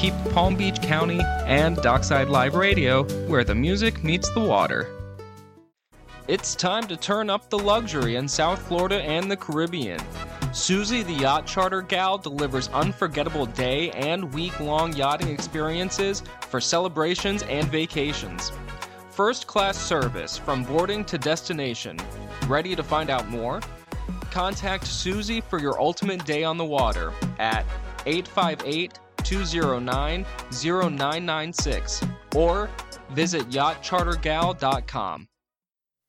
keep Palm Beach County and Dockside Live Radio where the music meets the water. It's time to turn up the luxury in South Florida and the Caribbean. Susie the Yacht Charter Gal delivers unforgettable day and week-long yachting experiences for celebrations and vacations. First-class service from boarding to destination. Ready to find out more? Contact Susie for your ultimate day on the water at 858-209-0996 or visit yachtchartergal.com.